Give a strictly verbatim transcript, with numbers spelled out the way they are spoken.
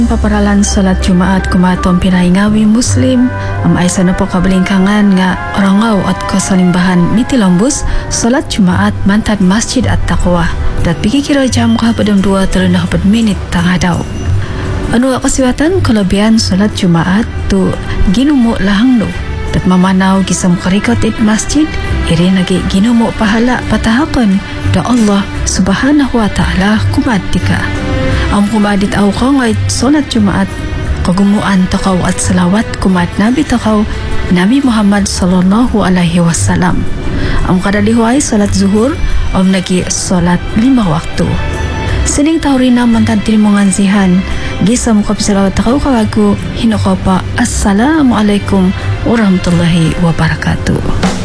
Paparalan salat Jumaat kumatom pinaingawi Muslim am aysa na po kabalingkangan nga orangaw at kasalimbahan mitilombus salat Jumaat mantad Masjid at Taqwa dat pikikira jam kahapadang dua terun na kapad minit tanga daw. Ano kasiwatan kalabian salat Jumaat tu ginumo lahang no dat mamanaw gisam karikot it masjid iri nagi ginumo pahala patahakon da Allah subhanahu wa ta'ala kumatika. Ang kumadit aw ka ngay salat Jumaat kagumuan takaw at salawat kumat Nabi takaw Nabi Muhammad sallallahu alaihi wasallam. Ang kadalihuay salat zuhur om nagi salat lima waktu. Sining tawrin na mantad tinimongan zihan gisam kapisalawat takaw kawagu hinokapa assalamualaikum warahmatullahi wabarakatuh.